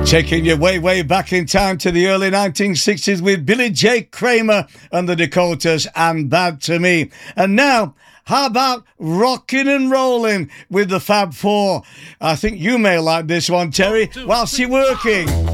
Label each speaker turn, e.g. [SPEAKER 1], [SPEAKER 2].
[SPEAKER 1] Taking you way, way back in time to the early 1960s with Billy J. Kramer and the Dakotas and Bad to Me. And now, how about rocking and rolling with the Fab Four? I think you may like this one, Terry, whilst you're working.